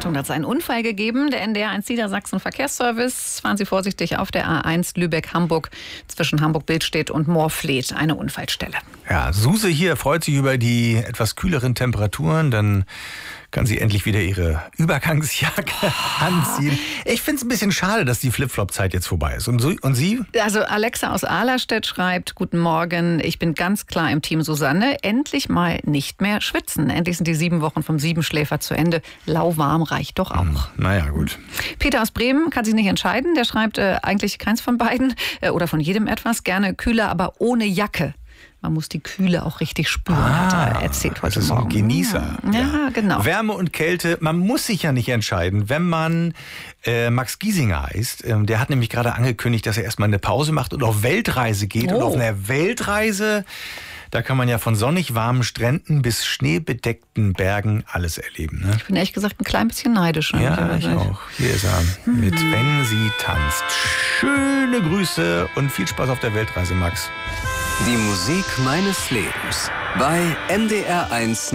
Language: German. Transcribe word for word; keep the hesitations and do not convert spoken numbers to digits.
Achtung, da hat es einen Unfall gegeben. Der N D R eins Niedersachsen Verkehrsservice. Fahren Sie vorsichtig auf der A eins Lübeck-Hamburg zwischen Hamburg-Billstedt und Moorfleet. Eine Unfallstelle. Ja, Suse hier freut sich über die etwas kühleren Temperaturen. Dann kann sie endlich wieder ihre Übergangsjacke anziehen. Ich finde es ein bisschen schade, dass die Flipflop-Zeit jetzt vorbei ist. Und, so, und Sie? Also Alexa aus Ahlerstedt schreibt, guten Morgen, ich bin ganz klar im Team Susanne. Endlich mal nicht mehr schwitzen. Endlich sind die sieben Wochen vom Siebenschläfer zu Ende. Lauwarm reicht doch auch. Hm, naja, gut. Peter aus Bremen kann sich nicht entscheiden. Der schreibt äh, eigentlich keins von beiden äh, oder von jedem etwas. Gerne kühler, aber ohne Jacke. Man muss die Kühle auch richtig spüren, ah, hat er erzählt heute das ist Morgen. Ein Genießer. Ja, ja, genau. Wärme und Kälte, man muss sich ja nicht entscheiden. Wenn man äh, Max Giesinger heißt, ähm, der hat nämlich gerade angekündigt, dass er erstmal eine Pause macht und auf Weltreise geht. Oh. Und auf einer Weltreise, da kann man ja von sonnig warmen Stränden bis schneebedeckten Bergen alles erleben. Ne? Ich bin ehrlich gesagt ein klein bisschen neidisch. Ja, ich auch. Hier ist er mit Wenn sie tanzt. Schöne Grüße und viel Spaß auf der Weltreise, Max. Die Musik meines Lebens bei N D R eins